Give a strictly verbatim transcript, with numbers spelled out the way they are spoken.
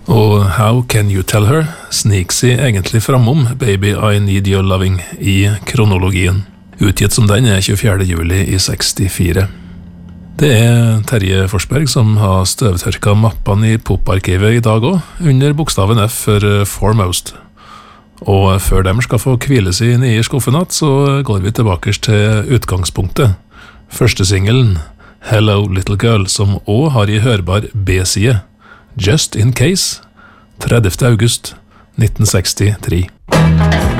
Og How Can You Tell Her snik seg egentlig framom Baby I Need Your Loving i kronologien. Utgitt som den er tjuefjerde juli i sekstifire. Det er Terje Forsberg som har støvtørka mappene i poparkivet i dag også, under bokstaven F for Foremost. Og før dem skal få hvile seg nede i skuffen att, så går vi tilbake til utgangspunktet. Første singelen, Hello Little Girl, som også har i hørbar B-side, Just In Case, tredivte august nitten sekstitre.